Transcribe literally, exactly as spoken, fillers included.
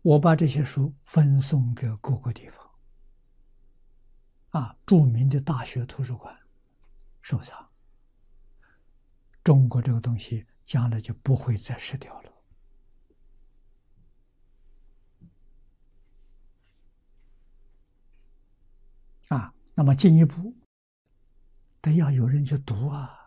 我把这些书分送给各个地方，啊，著名的大学图书馆收藏。中国这个东西将来就不会再失掉了。啊，那么进一步得要有人去读啊。